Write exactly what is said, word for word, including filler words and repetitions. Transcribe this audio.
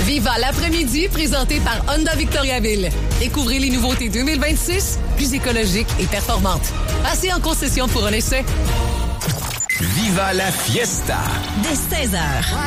Viva l'après-midi, présenté par Honda Victoriaville. Découvrez les nouveautés deux mille vingt-six, plus écologiques et performantes. Passez en concession pour un essai. Viva la fiesta! Dès seize heures.